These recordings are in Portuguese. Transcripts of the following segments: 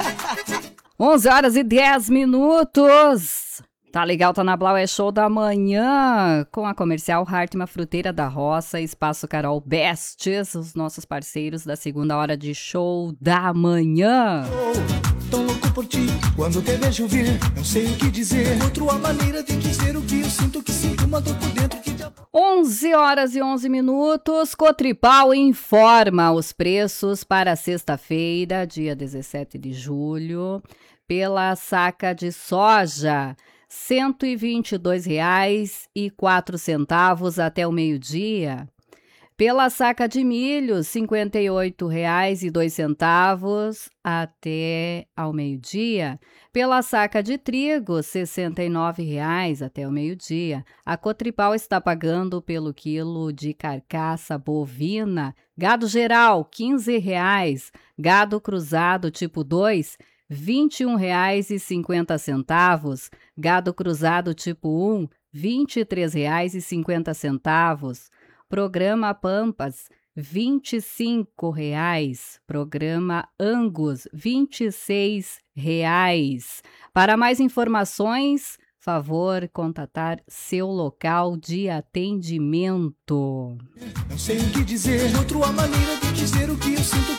11h10. Tá legal, tá na Blau, é show da manhã com a Comercial Hartmann, Fruteira da Roça, Espaço Carol Bestes, os nossos parceiros da segunda hora de show da manhã. Tão louco por ti, quando te vejo vir, não sei o que dizer. Encontro a maneira de dizer o que eu sinto uma dor por dentro que... 11h11. Cotripal informa os preços para sexta-feira, dia 17 de julho, pela saca de soja. R$ 122,04 até o meio-dia. Pela saca de milho, R$ 58,02 até ao meio-dia. Pela saca de trigo, R$ 69,00 até o meio-dia. A Cotripal está pagando pelo quilo de carcaça bovina. Gado geral, R$ 15,00. Gado cruzado tipo 2, R$ 21,50. Gado cruzado tipo 1, R$ 23,50. Programa Pampas, R$ 25,00. Programa Angus, R$ 26,00. Para mais informações, favor contatar seu local de atendimento. Não sei o que dizer, outra maneira de dizer o que eu sinto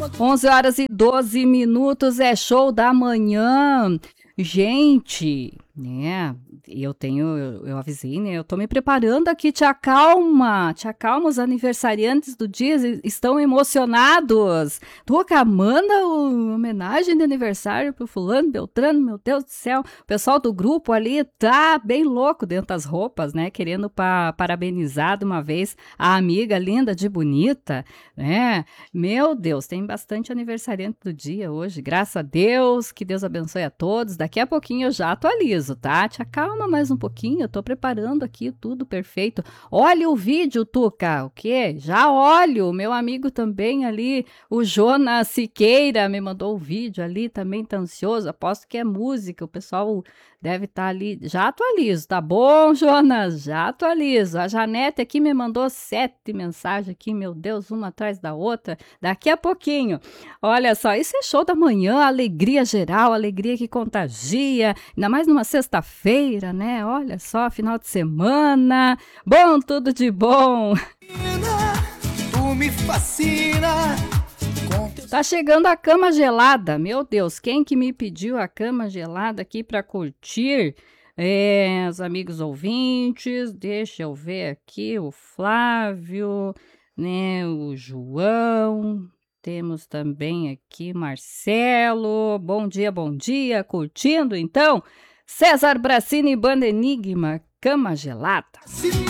11h12, é show da manhã. Gente, né, eu avisei, né, eu tô me preparando aqui, te acalma, os aniversariantes do dia estão emocionados. Tuca, manda homenagem de aniversário pro fulano, Beltrano, meu Deus do céu, o pessoal do grupo ali tá bem louco dentro das roupas, né, querendo parabenizar de uma vez a amiga linda de bonita, né, meu Deus, tem bastante aniversariante do dia hoje, graças a Deus, que Deus abençoe a todos. Daqui a pouquinho eu já atualizo, tá? Te acalma mais um pouquinho, eu tô preparando aqui tudo perfeito. Olha o vídeo, Tuca, o quê? Já olho, meu amigo também ali, o Jonas Siqueira me mandou o vídeo ali, também tá ansioso, aposto que é música, o pessoal deve estar ali, já atualizo, tá bom, Jonas? Já atualizo. A Janete aqui me mandou 7 mensagens aqui, meu Deus, uma atrás da outra, daqui a pouquinho. Olha só, isso é show da manhã, alegria geral, alegria que contagia, ainda mais numa sexta-feira, né? Olha só, final de semana, bom, tudo de bom. Tu me fascina. Tá chegando a cama gelada, meu Deus, quem que me pediu a cama gelada aqui para curtir? Os amigos ouvintes, deixa eu ver aqui, o Flávio, né, o João, temos também aqui Marcelo, bom dia, curtindo então? César Bracini, Banda Enigma, cama gelada.